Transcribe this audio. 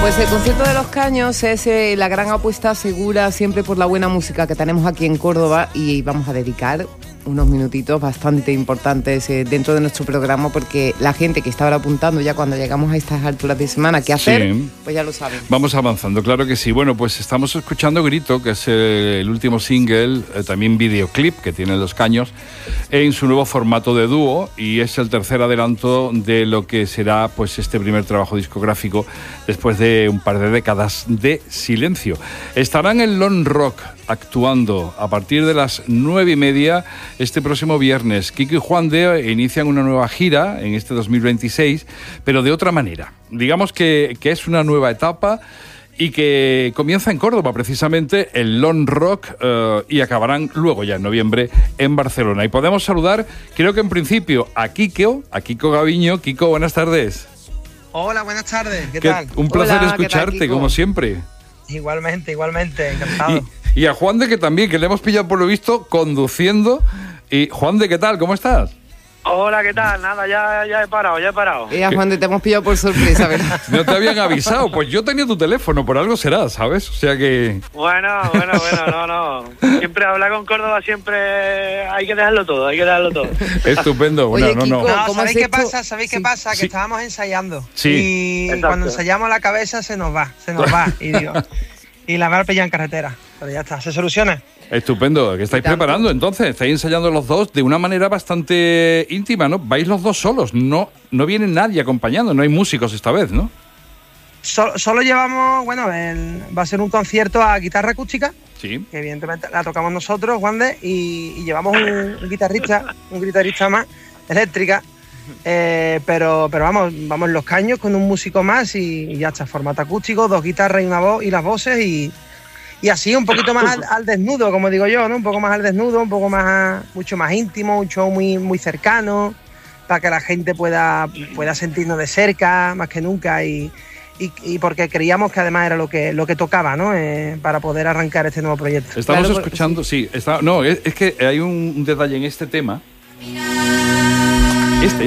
Pues el concierto de Los Caños es la gran apuesta segura siempre por la buena música que tenemos aquí en Córdoba, y vamos a dedicar unos minutitos bastante importantes dentro de nuestro programa, porque la gente que está ahora apuntando ya cuando llegamos a estas alturas de semana qué hacer, sí, pues ya lo saben. Vamos avanzando, claro que sí. Bueno, pues estamos escuchando Grito, que es el último single, también videoclip que tiene Los Caños, en su nuevo formato de dúo, y es el tercer adelanto de lo que será pues este primer trabajo discográfico después de un par de décadas de silencio. Estarán en Lon Rock actuando a partir de las 9:30 este próximo viernes. Kiko y Juan de inician una nueva gira en este 2026, pero de otra manera. Digamos que es una nueva etapa y que comienza en Córdoba, precisamente, el Lon Rock, y acabarán luego ya en noviembre en Barcelona. Y podemos saludar, creo que en principio, a Kiko Gaviño. Kiko, buenas tardes. Hola, buenas tardes, ¿qué tal? Un placer Hola, escucharte, ¿qué tal, como siempre. Igualmente, encantado. Y a Juan de, que también, que le hemos pillado por lo visto conduciendo. Y Juan de, ¿qué tal? ¿Cómo estás? Hola, ¿qué tal? Nada, ya he parado. A Juan de, te hemos pillado por sorpresa, ¿verdad? No te habían avisado, pues yo tenía tu teléfono, por algo será, ¿sabes? O sea que... Bueno, no. Siempre hablar con Córdoba, siempre hay que dejarlo todo. Estupendo. Oye, bueno, Kiko, No, ¿cómo ¿sabéis es qué esto? pasa? ¿Sabéis qué Sí. pasa? Que Sí. estábamos ensayando. Sí. Y Exacto. cuando ensayamos la cabeza se nos va. Y la me ha pillado en carretera. Pero ya está, se soluciona. Estupendo. ¿Qué estáis preparando entonces? Estáis ensayando los dos de una manera bastante íntima, ¿no? Vais los dos solos, no viene nadie acompañando, no hay músicos esta vez, ¿no? Solo llevamos, va a ser un concierto a guitarra acústica, Sí. que evidentemente la tocamos nosotros, Juan de, y llevamos un guitarrista más, eléctrica. Pero vamos Los Caños con un músico más y ya está, formato acústico, 2 guitarras y una voz y las voces y así un poquito más al desnudo, como digo yo, ¿no? Un poco más al desnudo, mucho más íntimo, un show muy, muy cercano, para que la gente pueda sentirnos de cerca más que nunca y porque creíamos que además era lo que tocaba, ¿no? Para poder arrancar este nuevo proyecto. Estamos Claro, escuchando, sí. Es que hay un detalle en este tema.